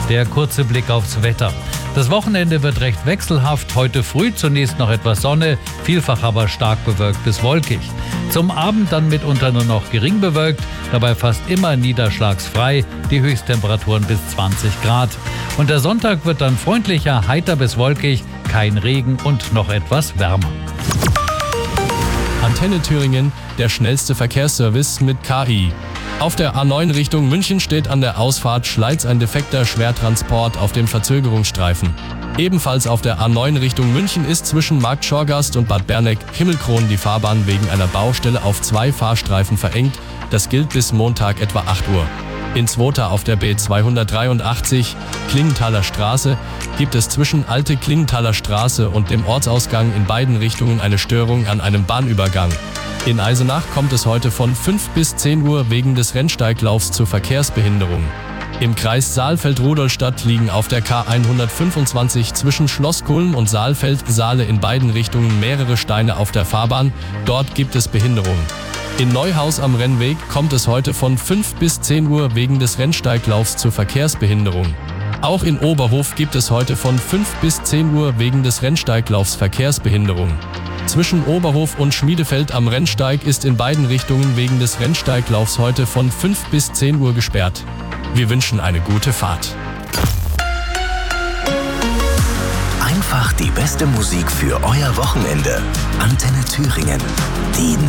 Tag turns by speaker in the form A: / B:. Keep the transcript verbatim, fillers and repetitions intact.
A: Der kurze Blick aufs Wetter. Das Wochenende wird recht wechselhaft. Heute früh zunächst noch etwas Sonne, vielfach aber stark bewölkt bis wolkig. Zum Abend dann mitunter nur noch gering bewölkt, dabei fast immer niederschlagsfrei, die Höchsttemperaturen bis zwanzig Grad. Und der Sonntag wird dann freundlicher, heiter bis wolkig, kein Regen und noch etwas wärmer.
B: Antenne Thüringen, der schnellste Verkehrsservice mit K I. Auf der A neun Richtung München steht an der Ausfahrt Schleiz ein defekter Schwertransport auf dem Verzögerungsstreifen. Ebenfalls auf der A neun Richtung München ist zwischen Markt Schorgast und Bad Berneck-Himmelkron die Fahrbahn wegen einer Baustelle auf zwei Fahrstreifen verengt. Das gilt bis Montag etwa acht Uhr. In Zwota auf der B zweihundertdreiundachtzig Klingenthaler Straße gibt es zwischen Alte Klingenthaler Straße und dem Ortsausgang in beiden Richtungen eine Störung an einem Bahnübergang. In Eisenach kommt es heute von fünf bis zehn Uhr wegen des Rennsteiglaufs zur Verkehrsbehinderung. Im Kreis Saalfeld-Rudolstadt liegen auf der K hundertfünfundzwanzig zwischen Schloss Kulm und Saalfeld-Saale in beiden Richtungen mehrere Steine auf der Fahrbahn. Dort gibt es Behinderung. In Neuhaus am Rennweg kommt es heute von fünf bis zehn Uhr wegen des Rennsteiglaufs zur Verkehrsbehinderung. Auch in Oberhof gibt es heute von fünf bis zehn Uhr wegen des Rennsteiglaufs Verkehrsbehinderung. Zwischen Oberhof und Schmiedefeld am Rennsteig ist in beiden Richtungen wegen des Rennsteiglaufs heute von fünf bis zehn Uhr gesperrt. Wir wünschen eine gute Fahrt.
C: Einfach die beste Musik für euer Wochenende. Antenne Thüringen. Die